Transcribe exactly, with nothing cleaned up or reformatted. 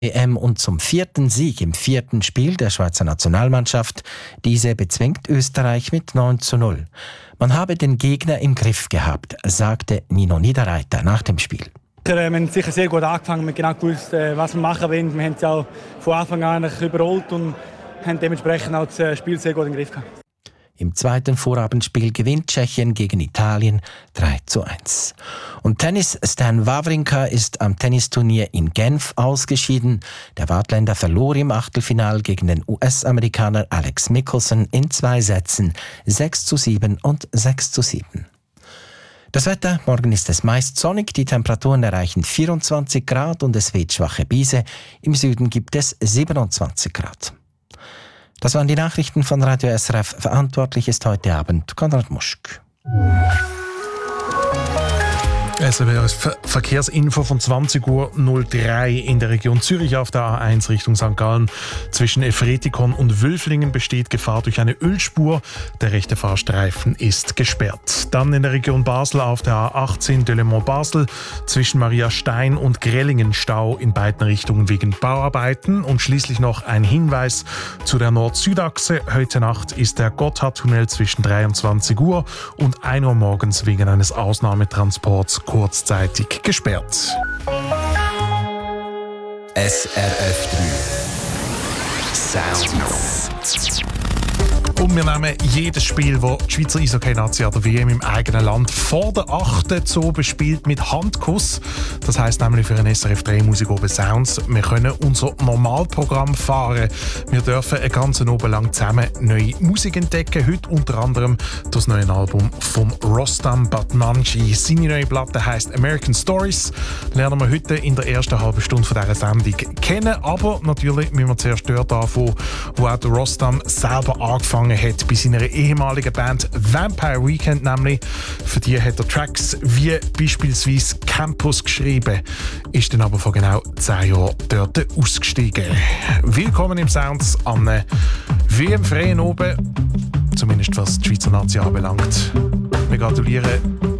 E M und zum vierten Sieg im vierten Spiel der Schweizer Nationalmannschaft. Diese bezwingt Österreich mit neun zu null. Man habe den Gegner im Griff gehabt, sagte Nino Niederreiter nach dem Spiel. Wir haben sicher sehr gut angefangen, wir haben genau gewusst, was wir machen wollen. Wir haben es auch von Anfang an überholt und haben dementsprechend auch das Spiel sehr gut im Griff gehabt. Im zweiten Vorabendspiel gewinnt Tschechien gegen Italien drei zu eins. Und Tennis Stan Wawrinka ist am Tennisturnier in Genf ausgeschieden. Der Waadtländer verlor im Achtelfinal gegen den U S-Amerikaner Alex Michelson in zwei Sätzen sechs zu sieben und sechs zu sieben. Das Wetter: Morgen ist es meist sonnig, die Temperaturen erreichen vierundzwanzig Grad und es weht schwache Brise. Im Süden gibt es siebenundzwanzig Grad. Das waren die Nachrichten von Radio S R F. Verantwortlich ist heute Abend Konrad Muschk. S R F Ver- Verkehrsinfo von zwanzig Uhr null drei in der Region Zürich auf der A eins Richtung Sankt Gallen. Zwischen Efretikon und Wülflingen besteht Gefahr durch eine Ölspur. Der rechte Fahrstreifen ist gesperrt. Dann in der Region Basel auf der A achtzehn Delemont-Basel zwischen Maria Stein und Grellingen Stau in beiden Richtungen wegen Bauarbeiten. Und schließlich noch ein Hinweis zu der Nord-Süd-Achse. Heute Nacht ist der Gotthardtunnel zwischen dreiundzwanzig Uhr und ein Uhr morgens wegen eines Ausnahmetransports kurzzeitig gesperrt. S R F drei Sounds. Und wir nehmen jedes Spiel, das die Schweizer Eishockey-Nazi an der W M im eigenen Land vor der achten Zoo bespielt, mit Handkuss. Das heisst nämlich für einen S R F drei Musik oben Sounds, wir können unser Normalprogramm fahren. Wir dürfen einen ganzen Abend lang zusammen neue Musik entdecken. Heute unter anderem das neue Album von Rostam Batmanji. Seine neue Platte heisst American Stories. Lernen wir heute in der ersten halben Stunde von dieser Sendung kennen. Aber natürlich müssen wir zuerst dort anfangen, wo auch der Rostam selber angefangen hat, bei seiner ehemaligen Band Vampire Weekend nämlich. Für die hat er Tracks wie beispielsweise Campus geschrieben, ist dann aber vor genau zehn Jahren dort ausgestiegen. Willkommen im Sounds am W M-freien oben, zumindest was die Schweizer Nazi anbelangt. Wir gratulieren